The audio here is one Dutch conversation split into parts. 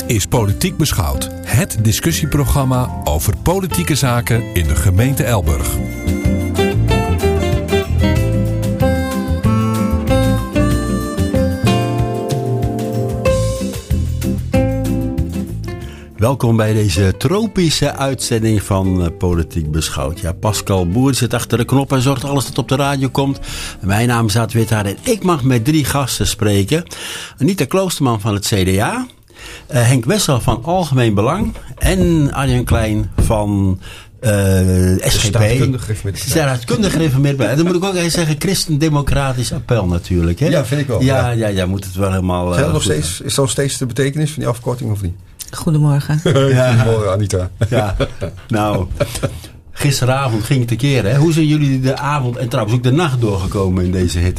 is Politiek Beschouwd. Het discussieprogramma over politieke zaken in de gemeente Elburg. Welkom bij deze tropische uitzending van Politiek Beschouwd. Ja, Pascal Boer zit achter de knop en zorgt alles dat op de radio komt. Mijn naam is Aad Withaar en ik mag met 3 gasten spreken. Anita Kloosterman van het CDA. Henk Wessel van Algemeen Belang. En Arjen Klein van SGP. Staatkundig gereformeerd. Dan moet ik ook even zeggen, Christen-Democratisch Appel natuurlijk. Hè? Ja, vind ik wel. Ja, moet het wel helemaal... Is dat nog steeds de betekenis van die afkorting of niet? Goedemorgen. Goedemorgen, Anita. Ja, nou, gisteravond ging het tekeer, hè? Hoe zijn jullie de avond en trouwens ook de nacht doorgekomen in deze hitte?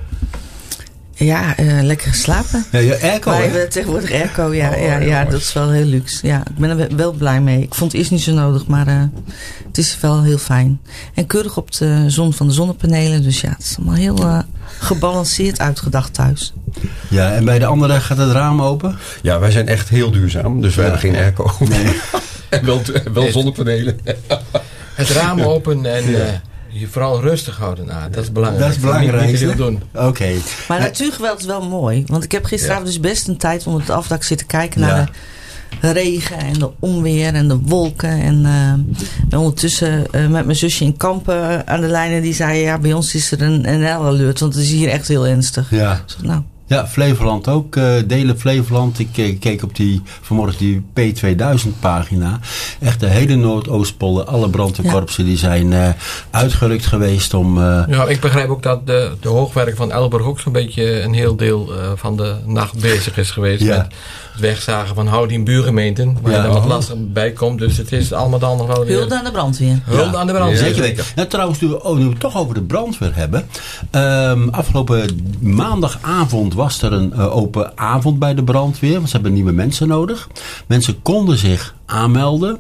Ja, lekker geslapen. Ja, airco, wij hè? hebben tegenwoordig airco, ja, dat is wel heel luxe. Ja, ik ben er wel blij mee. Ik vond het eerst niet zo nodig, maar het is wel heel fijn. En keurig op de zon van de zonnepanelen, dus ja, het is allemaal heel gebalanceerd uitgedacht thuis. Ja, en bij de andere gaat het raam open? Ja, wij zijn echt heel duurzaam, dus wij hebben geen airco. Nee. En wel zonnepanelen. Het raam open en... je vooral rustig houden. Dat is belangrijk. Dat is belangrijk. Niet veel doen. Oké. Maar natuurgeweld is wel mooi. Want ik heb gisteravond dus best een tijd onder het afdak zitten kijken naar de regen en de onweer en de wolken. En ondertussen met mijn zusje in Kampen aan de lijn. En die zei, ja, bij ons is er een NL-alert. Want het is hier echt heel ernstig. Ja. Dus, nou. Ja, Flevoland ook. Delen Flevoland. Ik keek op vanmorgen die P2000 pagina. Echt de hele Noordoostpolder. Alle brandweerkorpsen die zijn uitgerukt geweest om... Ja, ik begrijp ook dat de hoogwerk van Elburg ook zo'n beetje een heel deel van de nacht bezig is geweest. Ja. Met het wegzagen van houding buurgemeenten. Waar je dan wat lastig bij komt. Dus het is allemaal dan nog wel weer... Hulde aan de brandweer. Hulde aan de brandweer. Zeker weten. Nou, trouwens, nu we het toch over de brandweer hebben. Afgelopen maandagavond was er een open avond bij de brandweer. Want ze hebben nieuwe mensen nodig. Mensen konden zich aanmelden.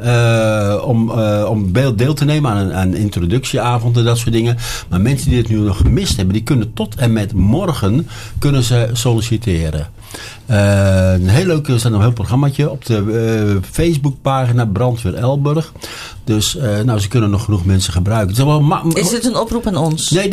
Om deel te nemen aan introductieavond en dat soort dingen. Maar mensen die het nu nog gemist hebben, die kunnen tot en met morgen kunnen ze solliciteren. Een heel leuk, er staat een heel programmaatje op de Facebookpagina Brandweer Elburg. Dus ze kunnen nog genoeg mensen gebruiken. Is dit een oproep aan ons? Nee,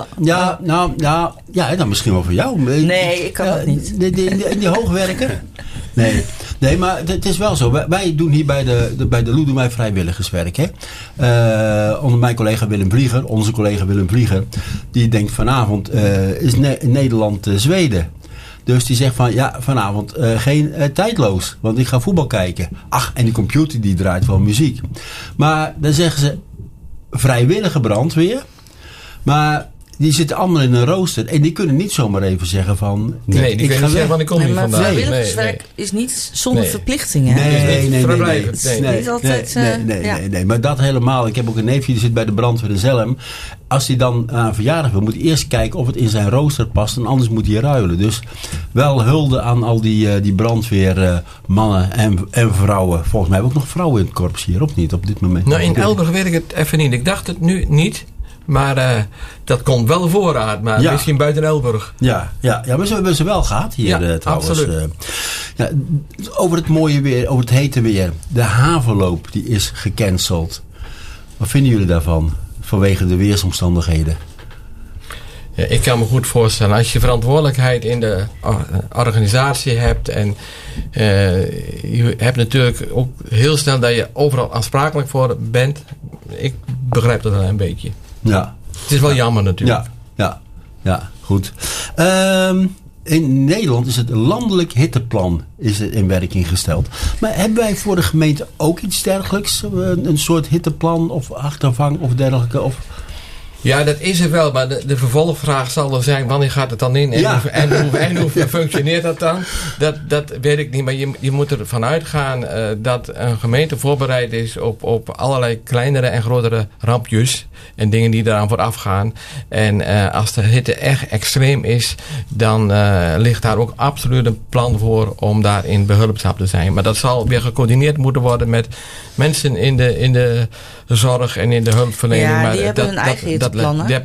dan misschien wel voor jou. Nee, ik kan dat niet. In die hoogwerken? Nee, maar het is wel zo. Wij doen hier bij de LOE doen wij vrijwilligerswerk. Hè? Onder mijn collega Willem Vlieger, onze collega Willem Vlieger, die denkt vanavond is Nederland Zweden. Dus die zegt van, ja, vanavond geen tijdloos. Want ik ga voetbal kijken. Ach, en die computer die draait wel muziek. Maar dan zeggen ze vrijwillige brandweer. Maar die zitten allemaal in een rooster. En die kunnen niet zomaar even zeggen van... Nee, die kunnen zeggen van ik kom niet maar vandaag. Vrijwilligerswerk is niet zonder verplichtingen. Nee. Maar dat helemaal. Ik heb ook een neefje die zit bij de brandweer in Zelm. Als hij dan aan een verjaardag wil, moet hij eerst kijken of het in zijn rooster past. En anders moet hij ruilen. Dus wel hulde aan al die brandweermannen en vrouwen. Volgens mij hebben we ook nog vrouwen in het korps hier, of niet? Op dit moment. Nou, in Elburg weet ik het even niet. Ik dacht het nu niet. Maar dat komt wel voorraad. Maar misschien buiten Elburg. Ja, maar ze hebben ze wel gehad hier trouwens. Absoluut. Over het mooie weer, over het hete weer. De havenloop die is gecanceld. Wat vinden jullie daarvan? Vanwege de weersomstandigheden. Ja, ik kan me goed voorstellen. Als je verantwoordelijkheid in de organisatie hebt. En je hebt natuurlijk ook heel snel dat je overal aansprakelijk voor bent. Ik begrijp dat wel een beetje. Ja. Het is wel jammer natuurlijk. Ja, goed. In Nederland is het landelijk hitteplan in werking gesteld. Maar hebben wij voor de gemeente ook iets dergelijks? Een soort hitteplan of achtervang of dergelijke? Of... Ja, dat is er wel. Maar de vervolgvraag zal er zijn, wanneer gaat het dan in? En hoe functioneert dat dan? Dat weet ik niet. Maar je moet ervan uitgaan dat een gemeente voorbereid is op allerlei kleinere en grotere rampjes. En dingen die daaraan vooraf gaan. En als de hitte echt extreem is, dan ligt daar ook absoluut een plan voor om daarin behulpzaam te zijn. Maar dat zal weer gecoördineerd moeten worden met mensen in de zorg en in de hulpverlening. Ja, maar die hebben hun eigen hitteplannen.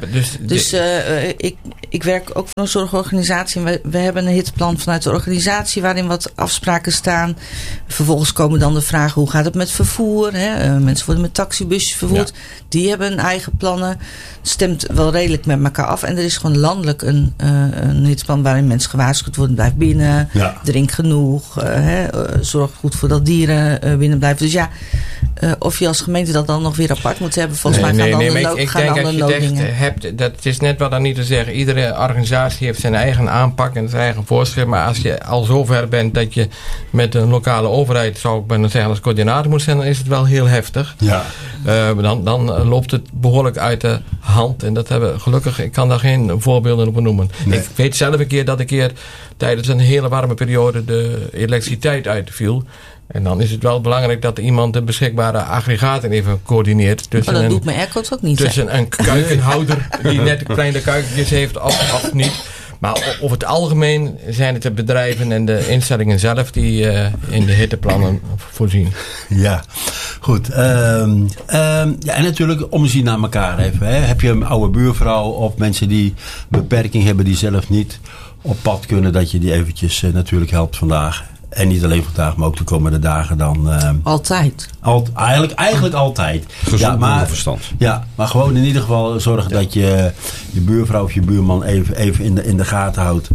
Ik werk ook voor een zorgorganisatie. En we hebben een hitteplan vanuit de organisatie waarin wat afspraken staan. Vervolgens komen dan de vragen, hoe gaat het met vervoer? Hè? Mensen worden met taxibusjes vervoerd. Ja. Die hebben hun eigen plannen. Het stemt wel redelijk met elkaar af. En er is gewoon landelijk een hitteplan waarin mensen gewaarschuwd worden. Blijf binnen, drink genoeg. Zorg goed voor dat dieren binnen blijven. Dus of je als gemeente dat dan nog weer apart moet hebben. Volgens mij gaan dan de noodingen. Ik denk dat je hebt, dat is net wat aan niet te zeggen. Iedere organisatie heeft zijn eigen aanpak en zijn eigen voorschrift. Maar als je al zover bent dat je met een lokale overheid, zou ik bijna zeggen, als coördinator moet zijn, dan is het wel heel heftig. Ja. Dan loopt het behoorlijk uit de hand. En dat hebben gelukkig, ik kan daar geen voorbeelden op noemen. Nee. Ik weet zelf dat een keer tijdens een hele warme periode de elektriciteit uitviel. En dan is het wel belangrijk dat iemand de beschikbare aggregaten even coördineert. Maar dat doet mijn airco's ook niet. Tussen een kuikenhouder die net kleine kuikentjes heeft of niet. Maar over het algemeen zijn het de bedrijven en de instellingen zelf die in de hitteplannen voorzien. Ja, goed. En natuurlijk omzien naar elkaar even. Hè. Heb je een oude buurvrouw of mensen die beperking hebben die zelf niet op pad kunnen, dat je die eventjes natuurlijk helpt vandaag. En niet alleen vandaag, maar ook de komende dagen dan. Altijd. Eigenlijk altijd. Gezond verstand. Ja, maar gewoon in ieder geval zorgen dat je je buurvrouw of je buurman even in de gaten houdt.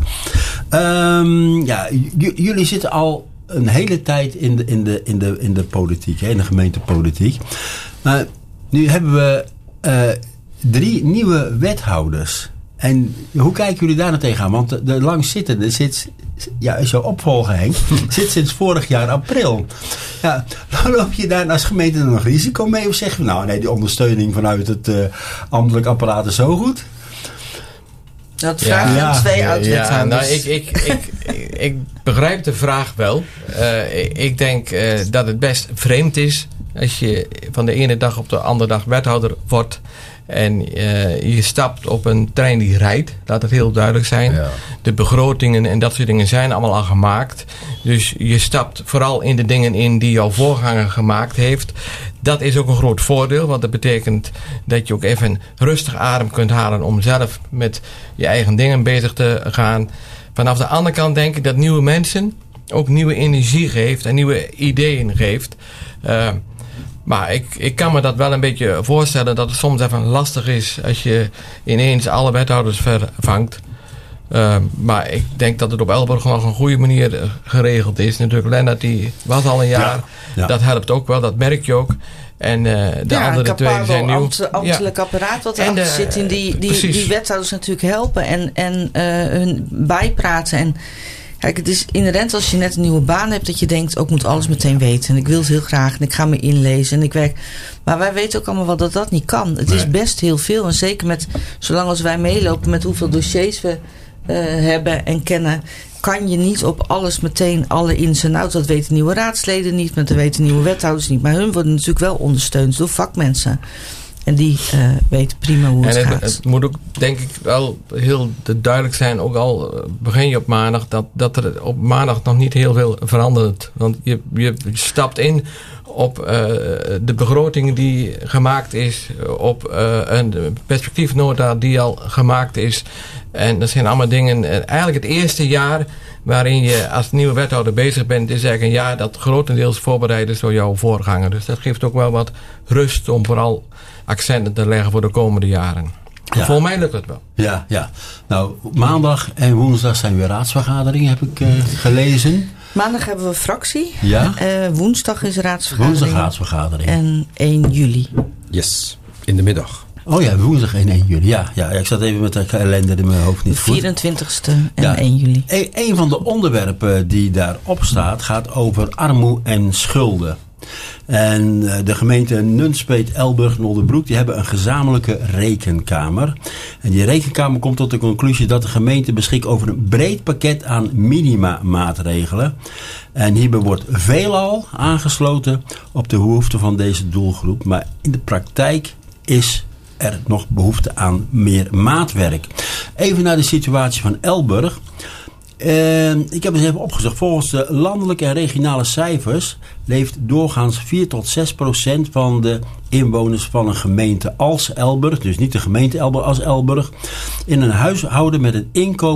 Jullie zitten al een hele tijd in de politiek, hè, in de gemeentepolitiek. Maar nu hebben we 3 nieuwe wethouders. En hoe kijken jullie daar nou tegenaan? Want de langzittende is jouw opvolger Henk, zit sinds vorig jaar april. Ja, dan loop je daar als gemeente nog risico mee? Of zeggen we nee, die ondersteuning vanuit het ambtelijk apparaat is zo goed? Dat vragen 2 oud-wethouders. Ik begrijp de vraag wel. Ik denk dat het best vreemd is als je van de ene dag op de andere dag wethouder wordt. En je stapt op een trein die rijdt. Laat het heel duidelijk zijn. Ja. De begrotingen en dat soort dingen zijn allemaal al gemaakt. Dus je stapt vooral in de dingen in die jouw voorganger gemaakt heeft. Dat is ook een groot voordeel. Want dat betekent dat je ook even rustig adem kunt halen om zelf met je eigen dingen bezig te gaan. Vanaf de andere kant denk ik dat nieuwe mensen ook nieuwe energie geeft en nieuwe ideeën geeft. Maar ik kan me dat wel een beetje voorstellen dat het soms even lastig is als je ineens alle wethouders vervangt. Maar ik denk dat het op Elburg nog een goede manier geregeld is. Natuurlijk, Lennart die was al een jaar. Ja. Dat helpt ook wel, dat merk je ook. En de andere 2 zijn nieuw. Ambtelijk apparaat wat erachter zit in die wethouders natuurlijk helpen en hun bijpraten. En kijk, het is inherent als je net een nieuwe baan hebt dat je denkt, ik moet alles meteen weten. En ik wil het heel graag en ik ga me inlezen en ik werk. Maar wij weten ook allemaal wel dat dat niet kan. Het is best heel veel. En zeker zolang als wij meelopen met hoeveel dossiers we hebben en kennen, kan je niet op alles meteen alle ins en outs. Dat weten nieuwe raadsleden niet, maar dat weten nieuwe wethouders niet. Maar hun worden natuurlijk wel ondersteund door vakmensen. En die weten prima hoe het gaat. Het moet ook, denk ik, wel heel duidelijk zijn, ook al begin je op maandag, dat er op maandag nog niet heel veel verandert. Want je stapt in op de begroting die gemaakt is, op een perspectiefnota die al gemaakt is. En dat zijn allemaal dingen, eigenlijk het eerste jaar waarin je als nieuwe wethouder bezig bent, is eigenlijk een jaar dat grotendeels voorbereid is door jouw voorganger. Dus dat geeft ook wel wat rust om vooral accenten te leggen voor de komende jaren. Ja. Volgens mij lukt het wel. Ja. Nou, maandag en woensdag zijn weer raadsvergaderingen, heb ik gelezen. Maandag hebben we fractie. Ja. Woensdag is raadsvergadering. Woensdag raadsvergadering. En 1 juli. Yes, in de middag. Oh ja, woensdag 1 juli. Ja, ik zat even met de kalender in mijn hoofd niet goed. 24e en 1 juli. Een van de onderwerpen die daarop staat gaat over armoede en schulden. En de gemeente Nunspeet, Elburg en Oldenbroek die hebben een gezamenlijke rekenkamer. En die rekenkamer komt tot de conclusie dat de gemeente beschikt over een breed pakket aan minimamaatregelen. En hierbij wordt veelal aangesloten op de behoeften van deze doelgroep. Maar in de praktijk is er nog behoefte aan meer maatwerk. Even naar de situatie van Elburg. Ik heb eens even opgezocht. Volgens de landelijke en regionale cijfers leeft doorgaans 4-6% van de inwoners van een gemeente als Elburg, dus niet de gemeente Elburg als Elburg, in een huishouden met een inkomen